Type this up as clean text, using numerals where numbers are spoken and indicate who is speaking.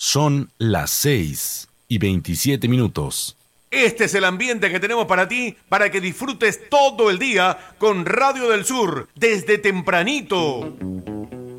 Speaker 1: Son las 6:27.
Speaker 2: Este es el ambiente que tenemos para ti, para que disfrutes todo el día con Radio del Sur, desde tempranito.